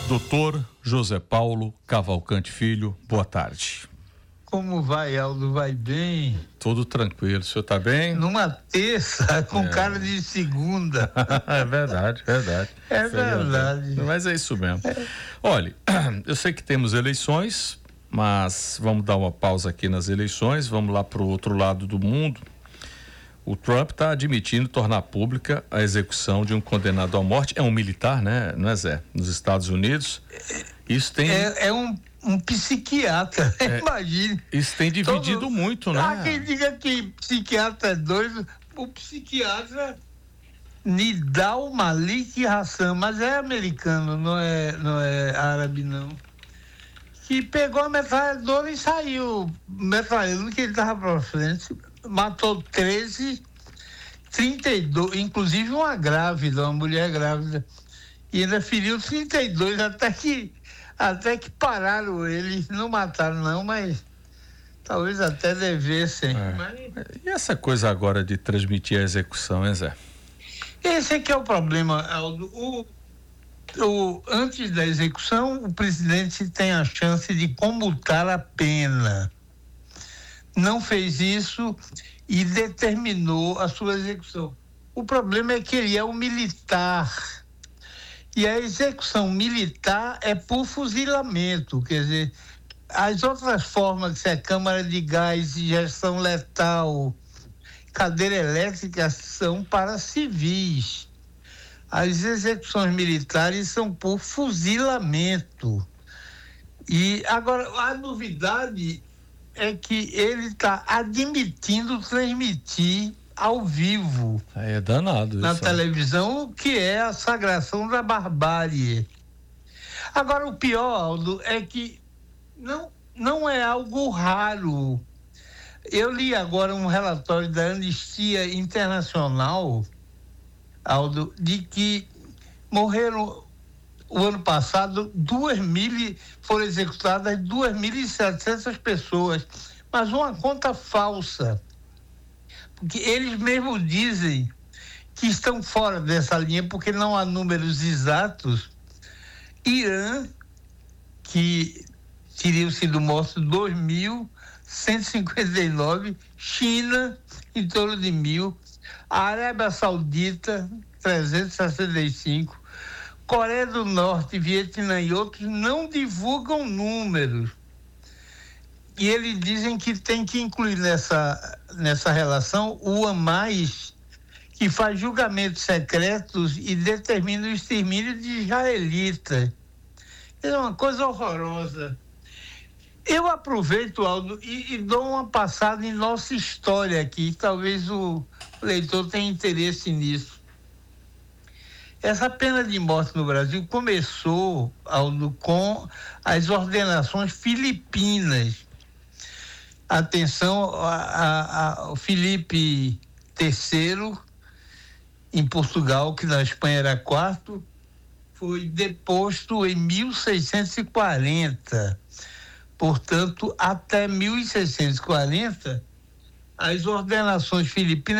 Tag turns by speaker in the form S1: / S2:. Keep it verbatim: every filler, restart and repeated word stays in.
S1: Doutor José Paulo Cavalcante Filho, boa tarde.
S2: Como vai, Aldo? Vai bem?
S1: Tudo tranquilo, o senhor tá bem?
S2: Numa terça, com
S1: É.
S2: cara de segunda.
S1: É verdade, verdade.
S2: É verdade.
S1: Mas é isso mesmo. É. Olha, eu sei que temos eleições, mas vamos dar uma pausa aqui nas eleições, vamos lá para o outro lado do mundo. O Trump está admitindo tornar pública a execução de um condenado à morte. É um militar, né? Não é, Zé? Nos Estados Unidos. Isso tem...
S2: É, é um, um psiquiatra, é, imagine.
S1: Isso tem dividido
S2: Todo...
S1: muito, né?
S2: Há quem diga que psiquiatra é doido. O psiquiatra Nidal Malik Hassan, mas é americano, não é, não é árabe, não. Que pegou a metralhadora e saiu metralhando que ele estava para frente. Matou treze, trinta e dois, inclusive uma grávida, uma mulher grávida. E ainda feriu trinta e dois, até que, até que pararam ele. Não mataram, não, mas talvez até devessem.
S1: É.
S2: Mas...
S1: E essa coisa agora de transmitir a execução, hein, Zé?
S2: Esse é que é o problema, Aldo. O, o, antes da execução, o presidente tem a chance de comutar a pena. Não fez isso e determinou a sua execução. O problema é que ele é um militar. E a execução militar é por fuzilamento. Quer dizer, as outras formas, que se é câmara de gás, injeção letal, cadeira elétrica, são para civis. As execuções militares são por fuzilamento. E agora, a novidade é que ele está admitindo transmitir ao vivo.
S1: É danado
S2: na
S1: isso.
S2: televisão, o que é a sagração da barbárie. Agora, o pior, Aldo, é que não, não é algo raro. Eu li agora um relatório da Anistia Internacional, Aldo, de que morreram o ano passado, duas mil, foram executadas duas mil e setecentas pessoas, mas uma conta falsa, porque eles mesmos dizem que estão fora dessa linha, porque não há números exatos. Irã, que teriam sido mortos dois mil cento e cinquenta e nove, China, em torno de mil, a Arábia Saudita, trezentos e sessenta e cinco, Coreia do Norte, Vietnã e outros não divulgam números. E eles dizem que tem que incluir nessa, nessa relação o Hamas, que faz julgamentos secretos e determina o extermínio de israelitas. É uma coisa horrorosa. Eu aproveito, Aldo, e, e dou uma passada em nossa história aqui, talvez o leitor tenha interesse nisso. Essa pena de morte no Brasil começou, Aldo, com as ordenações filipinas. Atenção, a, a, a, o Filipe terceiro, em Portugal, que na Espanha era quarto, foi deposto em mil seiscentos e quarenta. Portanto, até mil seiscentos e quarenta, as ordenações filipinas